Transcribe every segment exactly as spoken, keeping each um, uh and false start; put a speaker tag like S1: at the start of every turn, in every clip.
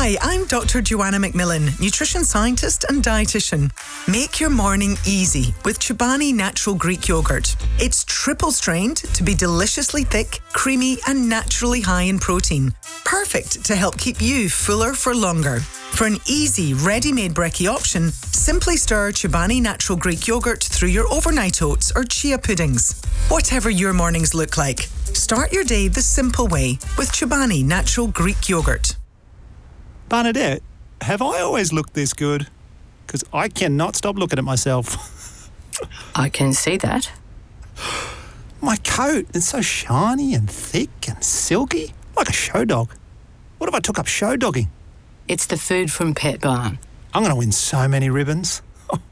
S1: Hi, I'm Doctor Joanna McMillan, nutrition scientist and dietitian. Make your morning easy with Chobani Natural Greek Yogurt. It's triple strained to be deliciously thick, creamy and naturally high in protein. Perfect to help keep you fuller for longer. For an easy, ready-made brekkie option, simply stir Chobani Natural Greek Yogurt through your overnight oats or chia puddings. Whatever your mornings look like, start your day the simple way with Chobani Natural Greek Yogurt.
S2: Bernadette, have I always looked this good? Because I cannot stop looking at myself.
S3: I can see that.
S2: My coat, it's so shiny and thick and silky, like a show dog. What if I took up show dogging?
S3: It's the food from Pet Barn.
S2: I'm going to win so many ribbons.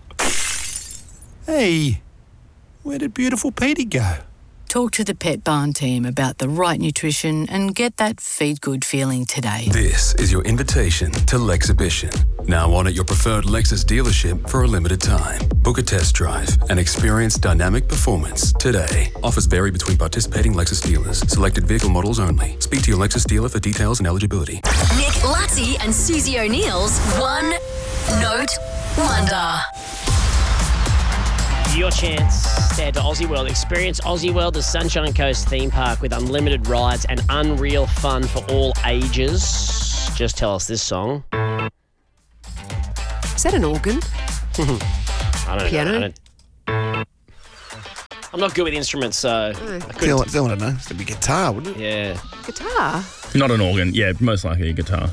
S2: Hey, where did beautiful Petey go?
S3: Talk to the Pet Barn team about the right nutrition and get that feed good feeling today.
S4: This is your invitation to Lexhibition. Now on at your preferred Lexus dealership for a limited time. Book a test drive and experience dynamic performance today. Offers vary between participating Lexus dealers. Selected vehicle models only. Speak to your Lexus dealer for details and eligibility.
S5: Nick Lutzi and Susie O'Neill's One Note Wonder.
S6: Your chance to head to Aussie World. Experience Aussie World, the Sunshine Coast theme park with unlimited rides and unreal fun for all ages. Just tell us this song.
S7: Is that an organ?
S6: I don't
S7: Piano?
S6: know. I don't... I'm not good with instruments, so
S7: Oh.
S6: I
S8: Still,
S6: couldn't.
S8: still want to know. It's going to be guitar, wouldn't it?
S6: Yeah.
S7: Guitar?
S9: Not an organ. Yeah, most likely a guitar.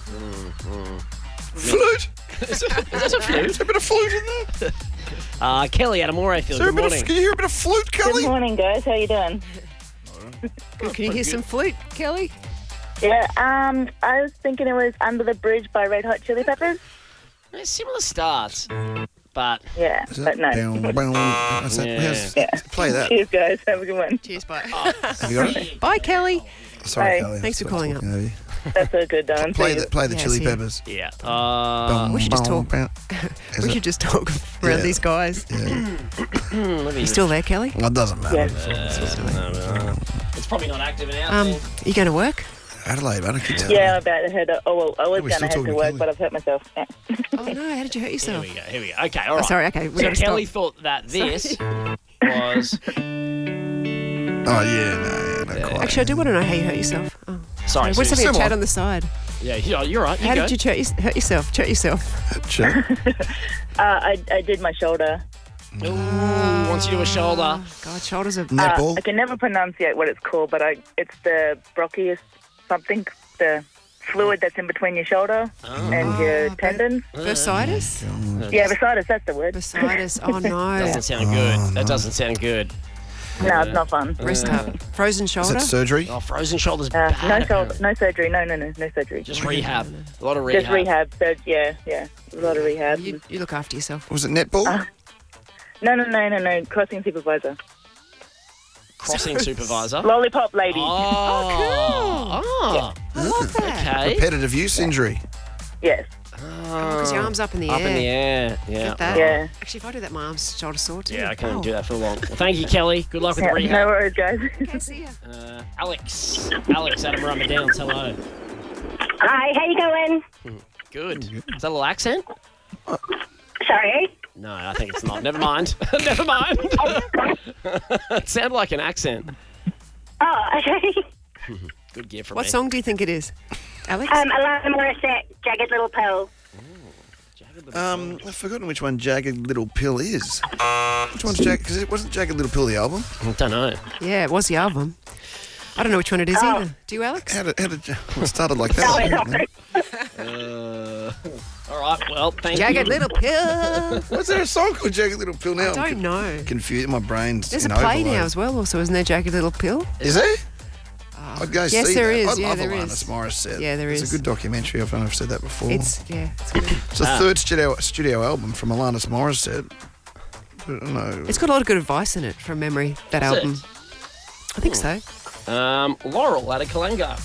S8: Flute.
S6: Is that a flute?
S8: Is there a bit of flute in there?
S6: Uh, Kelly out of Morayfield.
S8: Is there a
S6: Good
S8: bit
S6: morning.
S8: of, can you hear a bit of flute, Kelly?
S10: Good morning, guys. How you doing?
S7: Good. Can you hear some flute, Kelly?
S10: Yeah, um, I was thinking it was Under the Bridge by Red Hot Chili Peppers.
S6: Yeah, similar starts, but
S10: Yeah,
S8: Is it?
S10: but no.
S8: Bow, bow. What's that?
S6: Yeah.
S8: How's-
S10: Yeah.
S8: Play that.
S10: Cheers, guys. Have a good one.
S7: Cheers, bye.
S8: Have you got it?
S7: Bye, Kelly.
S8: Sorry,
S10: Hey.
S8: Kelly.
S7: Thanks for
S8: Stop
S7: calling
S8: talking over you.
S10: That's a good one.
S8: Play
S10: See
S8: the, play the
S7: Yeah,
S8: Chili
S7: see ya.
S8: Peppers.
S6: yeah. Uh,
S7: We should just
S8: Bow,
S7: talk.
S8: bow. Is
S7: We
S8: it?
S7: should just talk around
S8: Yeah.
S7: these guys.
S8: Yeah.
S6: let me
S7: You still there, Kelly?
S8: Well, it doesn't matter.
S10: Yeah.
S6: It's probably not active in our
S7: Um,
S6: thing.
S7: you going to work?
S8: Adelaide, I don't keep telling
S10: Yeah, I'm about to head. Oh well, I was
S8: we're
S10: going to
S8: still
S10: head
S8: talking
S10: to
S8: to
S10: work,
S8: Kelly.
S10: but I've hurt myself. Yeah.
S7: Oh no! How did you hurt
S6: Here
S7: yourself?
S6: we go. Here we go. Okay, all
S7: Oh,
S6: right.
S7: sorry. Okay, we
S6: So
S7: got to
S6: Kelly
S7: stop.
S6: thought that this was.
S8: Oh, yeah, no, yeah, no, quite.
S7: Actually, I do want to know how you hurt yourself. Oh.
S6: Sorry,
S7: We're just having a
S8: Similar.
S7: chat on the side.
S6: Yeah, you're, you're right. You
S7: How
S6: go.
S7: did you hurt, your- hurt yourself? Hurt yourself?
S8: Check.
S10: Uh, I I did my shoulder.
S6: Ooh, once you do a shoulder.
S7: God, shoulders are.
S10: Uh,
S8: Netball.
S10: I can never pronunciate what it's called, but I it's the bronchius something, the fluid that's in between your shoulder and your
S7: Oh,
S10: tendons.
S7: Bursitis?
S10: Yeah, bursitis. That's the word.
S7: Bursitis. Oh no.
S6: Doesn't sound good. That doesn't sound good.
S10: No, it's not fun.
S7: Rest up. Frozen
S8: Is
S7: shoulder?
S8: that surgery?
S6: Oh, frozen shoulders.
S10: Uh,
S6: bad,
S10: no shoulder,
S6: apparently.
S10: no surgery. No, no, no, no surgery.
S6: Just rehab. A lot of rehab.
S10: Just rehab. So yeah, yeah, a lot of rehab.
S7: You, you look after yourself.
S8: Was it netball?
S10: Uh, No, no, no, no, no. Crossing supervisor.
S6: Crossing supervisor.
S10: Lollipop lady.
S6: Oh, oh,
S7: I love that.
S6: okay.
S8: Repetitive use injury.
S10: Yes.
S7: Because your arm's up in the
S6: Up
S7: air.
S6: in the air. Yeah.
S7: Get that?
S10: Yeah.
S7: Actually, if I do that, my arm's shoulder sore too.
S6: Yeah, I can't
S7: Oh.
S6: do that for long. Well, thank you, Kelly. Good luck with
S10: Yeah,
S6: the
S10: no
S6: rehab.
S10: worries, guys.
S7: Okay, see ya.
S6: Uh, Alex. Alex, Adam Rummer Downs. Hello.
S11: Hi, how you going?
S6: Good. Is that a little accent?
S11: Sorry?
S6: No, I think it's not. Never mind. Never mind. It sounded like an accent.
S11: Oh, okay.
S6: Good gear from
S7: What
S6: me.
S7: song do you think it is, Alex?
S11: Um, Alana Morissette, Jagged Little Pill.
S8: Um, I've forgotten which one Jagged Little Pill is. Which one's Jagged? Because it wasn't Jagged Little Pill the album.
S6: I don't know.
S7: Yeah, it was the album. I don't know which one it is
S11: Oh.
S7: either. Do you, Alex?
S8: How did, how did well, it started like
S11: No,
S8: that?
S11: it's not.
S6: Uh, all right. Well, thank
S7: Jagged
S6: you.
S7: Little Pill.
S8: Was there a song called Jagged Little Pill now?
S7: I don't know.
S8: Confused. My brain's
S7: There's a
S8: in
S7: play
S8: overload.
S7: now as well, also, isn't there, Jagged Little Pill?
S8: Is there? I'd go
S7: yes,
S8: see
S7: there
S8: that.
S7: is.
S8: I
S7: Yeah,
S8: love
S7: there
S8: Alanis
S7: is.
S8: Morissette.
S7: Yeah, there
S8: it's
S7: is.
S8: a good documentary. I don't know if I've said that before.
S7: It's, yeah, it's good.
S8: It's the
S6: Ah.
S8: third studio studio album from Alanis Morissette. I don't know.
S7: It's got a lot of good advice in it from memory, that
S6: Is
S7: album.
S6: it?
S7: I think so.
S6: Um, Laurel out of Kalango.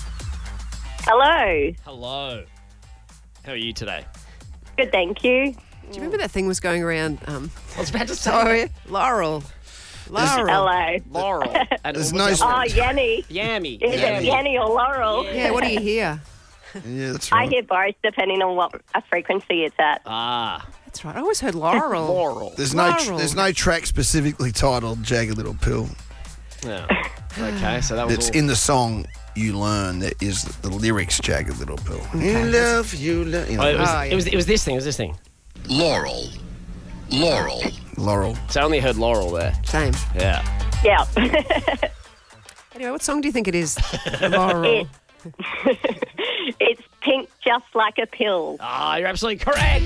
S11: Hello.
S6: Hello. How are you today?
S11: Good, thank you.
S7: Do you remember that thing was going around? Um,
S6: I was about to say.
S7: sorry, Laurel. Laurel.
S11: Hello.
S6: Laurel. And
S8: There's
S6: what was
S8: no-
S6: the
S11: Oh,
S6: other one?
S11: Yanni.
S6: Yammy.
S11: Is it
S6: Yammy.
S11: Yanni or Laurel?
S7: Yeah, what do you hear?
S8: Yeah, that's
S11: I
S8: right.
S11: hear both depending on what a frequency it's at.
S6: Ah.
S7: That's right. I always heard Laurel.
S6: Laurel.
S8: There's no tr-
S7: Laurel.
S8: there's no track specifically titled Jagged Little Pill.
S6: Yeah. Okay, so that was
S8: It's
S6: all.
S8: in the song you learn that is the lyrics Jagged Little Pill. You love, you love. You know,
S6: Oh, it, was,
S7: Oh, yeah.
S6: it was it was this thing. It was this thing.
S12: Laurel. Laurel.
S8: Laurel.
S6: So I only heard Laurel there.
S7: Same.
S6: Yeah.
S11: Yeah.
S7: Anyway, what song do you think it is? Laurel.
S11: It's pink just like a pill.
S6: Ah, you're absolutely correct.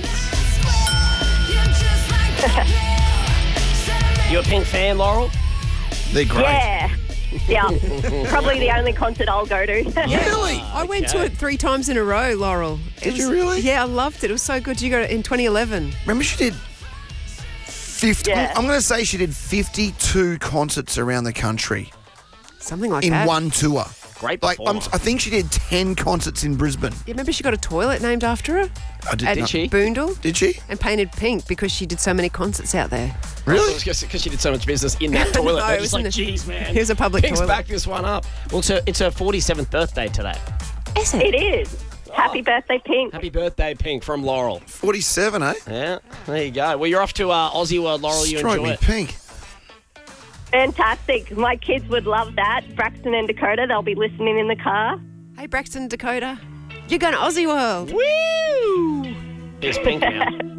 S6: You a Pink fan, Laurel?
S8: They're great.
S11: Yeah. Yeah. Probably the only concert I'll go to.
S8: Really?
S7: I went to it three times in a row, Laurel. It
S8: Did
S7: was-
S8: you really?
S7: Yeah, I loved it. It was so good. You got it in twenty eleven.
S8: Remember she did fifty.
S11: Yeah.
S8: I'm going to say she did fifty-two concerts around the country
S7: Something like
S8: in
S7: that.
S8: one tour.
S6: Great
S8: Like I'm,
S6: performer.
S8: I think she did ten concerts in Brisbane.
S7: You remember she got a toilet named after her?
S8: I did.
S7: At
S8: not-
S6: she?
S7: Boondle.
S8: Did she?
S7: And painted pink because she did so many concerts out there.
S8: Really?
S6: Because she did so much business in that toilet.
S7: No,
S6: They're
S7: it
S6: just
S7: was in
S6: like,
S7: the-
S6: geez, man.
S7: Here's a public
S6: Pink's
S7: toilet.
S6: back this one up. Well, it's her, it's her forty-seventh birthday today.
S7: Is
S11: It is. Happy birthday, Pink.
S6: Happy birthday, Pink, from Laurel.
S8: forty-seven, eh?
S6: Yeah, there you go. Well, you're off to uh, Aussie World, Laurel. You
S8: Strike
S6: enjoy
S8: me
S6: it.
S8: pink.
S11: Fantastic. My kids would love that. Braxton and Dakota, they'll be listening in the car.
S7: Hey, Braxton, Dakota. You're going to Aussie World.
S6: Woo! Here's Pink now.